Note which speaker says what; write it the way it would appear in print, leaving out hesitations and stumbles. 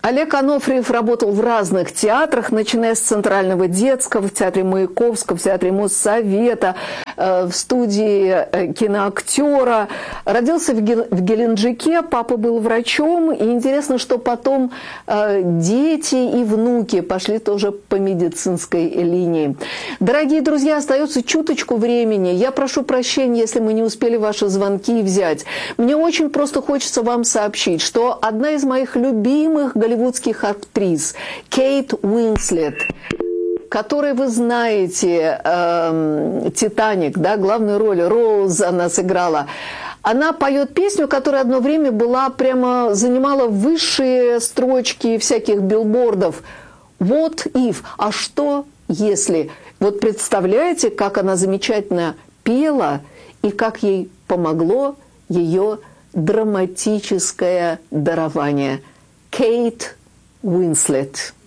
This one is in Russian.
Speaker 1: Олег Анофриев работал в разных театрах, начиная с Центрального детского, в Театре Маяковского, в Театре Моссовета, в студии киноактера. Родился в Геленджике, папа был врачом. И интересно, что потом дети и внуки пошли тоже по медицинской линии. Дорогие друзья, остается чуточку времени. Я прошу прощения, если мы не успели ваши звонки взять. Мне очень просто хочется вам сообщить, что одна из моих любимых голливудских актрис, Кейт Уинслет, которой вы знаете, «Титаник», да, главную роль Роуз она сыграла. Она поет песню, которая одно время была прямо занимала высшие строчки всяких билбордов. What if? А что если? Вот представляете, как она замечательно пела и как ей помогло ее драматическое дарование. Кейт Уинслет.